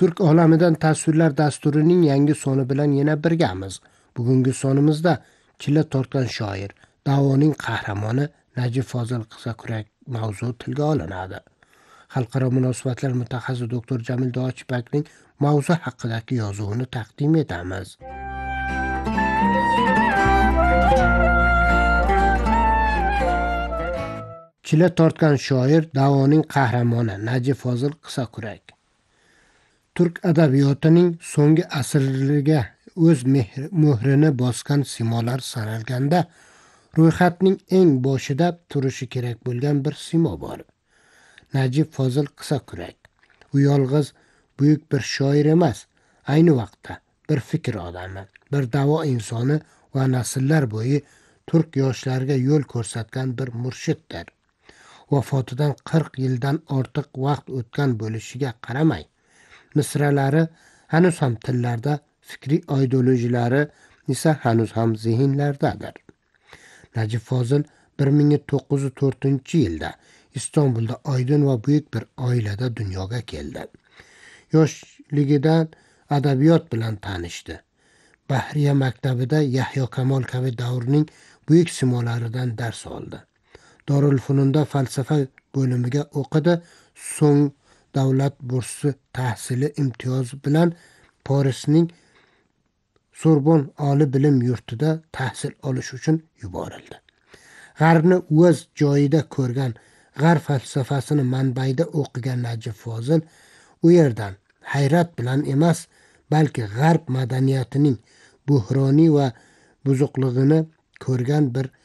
Turk olamidan tasvirlar dasturining yangi soni bilan yana birgamiz. Bugungi sonimizda chilla tortgan shoir, da'voning qahramoni Najib Fozil Qissakurak mavzu tilga olinadi. Xalqaro munosabatlar mutaxassisi doktor Jamil Dochipakning mavzu haqidagi yozuvini taqdim etamiz. Chilla tortgan shoir, da'voning qahramoni Najib Fozil Qissakurak. Turk adabiyotining so'nggi asrlariga o'z muhrini bosgan simolar sanalganda, ro'yxatning eng boshida turishi kerak bo'lgan bir simo bor. Najib Fozil Qissakurak. U yolg'iz buyuk bir shoir emas, ayni vaqtda bir fikr odami, bir da'vo insoni va nasllar bo'yi turk yoshlariga yo'l ko'rsatgan bir murshiddir. Vafotidan 40 yildan ortiq vaqt o'tgan bo'lishiga qaramay, misralari hanuz ham tillarda, fikriy ideologiyalari esa hanuz ham zihinlardadir. Najib Fozil 1904-yilda Istanbulda oydin va buyuk bir oilada dunyoga keldi. Yoshligidan adabiyot bilan tanishdi. Bahriya maktabida Yahyo Kamol kabi davrning buyuk simolaridan dars oldi. Dorulfununda falsafa bo'limiga o'qidi, so'ng davlat bursi tahsili imtiyozi bilan Parisning Sorbon oliy bilim yurtida tahsil olish uchun yuborildi. G'arbni o'z joyida ko'rgan, g'arb falsafasini manbaida o'qigan Najib Fozil u yerdan hayrat bilan emas, balki g'arb madaniyatining buhroniy va buzuqligini ko'rgan bir